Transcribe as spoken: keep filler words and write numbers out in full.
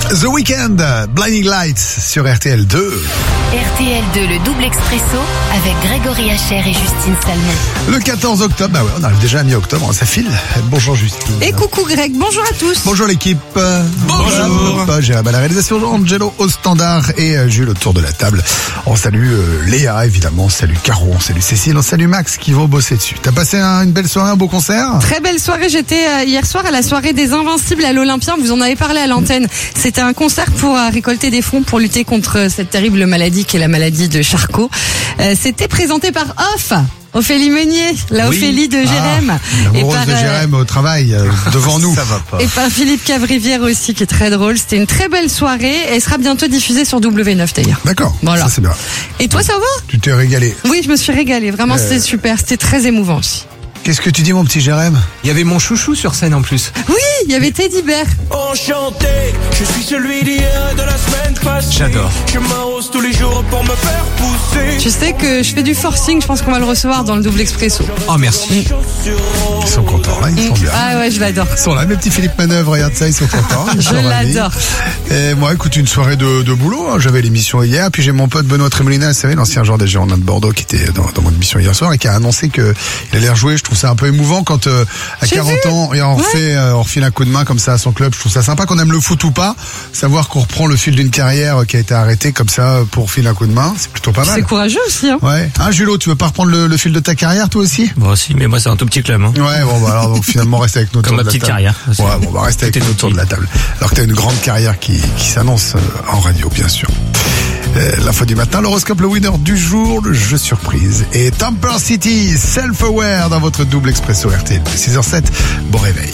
The Weeknd, Blinding Lights sur R T L deux. R T L deux, le double expresso avec Grégory Hacher et Justine Salmon. Le quatorze octobre, bah ouais, on arrive déjà à mi-octobre, ça file. Bonjour Justine. Et coucou Greg, bonjour à tous. Bonjour l'équipe. Bonjour. Bonjour. Jérôme à la réalisation, Angelo au standard et Jules autour de la table. On salue euh, Léa évidemment, on salue Caro, on salue Cécile, on salue Max qui vont bosser dessus. T'as passé un, une belle soirée, un beau concert? Très belle soirée, j'étais euh, hier soir à la soirée des Invincibles à l'Olympia, vous en avez parlé à l'antenne. C'était un concert pour euh, récolter des fonds pour lutter contre euh, cette terrible maladie qui est la maladie de Charcot. Euh, C'était présenté par Off. Ophélie Meunier, la Oui. Ophélie de Jérém. Ah, et par de Jérém euh, au travail, euh, devant nous. Ça va pas. Et par Philippe Cavrivière aussi, qui est très drôle. C'était une très belle soirée. Elle sera bientôt diffusée sur W neuf d'ailleurs. D'accord, Voilà. ça c'est bien. Et toi, ça va? Tu t'es régalé. Oui, je me suis régalée. Vraiment, Euh. c'était super. C'était très émouvant aussi. Qu'est-ce que tu dis mon petit Jérém? Il y avait mon chouchou sur scène en plus. Oui, il y avait Teddy Bear. Enchanté, je suis celui d'hier et de la semaine passée. J'adore. Je m'arrose tous les jours pour me faire pousser. Je sais que je fais du forcing. Je pense qu'on va le recevoir dans le double expresso. Oh merci. Ils sont contents, là, ils sont bien. Ah ouais, je l'adore. Ils sont là, mes petits Philippe Manœuvre, regarde ça, ils sont contents. Ils Je sont ravis. l'adore. Et moi, écoute, une soirée de, de boulot. hein. J'avais l'émission hier, puis j'ai mon pote Benoît Trémolina, vous savez, l'ancien joueur des Girondins de Bordeaux, qui était dans, dans mon émission hier soir et qui a annoncé que il allait rejouer. Je trouve ça un peu émouvant quand euh, à J'ai quarante vu. ans, et on Ouais. refait, euh, on refile un coup de main comme ça à son club. Je trouve ça sympa, qu'on aime le foot ou pas, savoir qu'on reprend le fil d'une carrière euh, qui a été arrêtée comme ça pour filer un coup de main, c'est plutôt pas C'est mal. courageux aussi, hein. Ouais. Hein, Julot, tu veux pas reprendre le, le fil de ta carrière, toi aussi? Moi aussi, mais moi c'est un tout petit club. Hein. Ouais, bon, bah alors donc finalement reste avec nous. Comme ma petite carrière. Ouais, bon, on va rester avec Tout est nous autour de la table. Alors que t'as une grande carrière qui, qui s'annonce euh, en radio, bien sûr. Euh, L'info du matin, l'horoscope, le winner du jour, le jeu surprise. Et Tamper City, Self-Aware dans votre double expresso R T L. six heures zéro sept, bon réveil.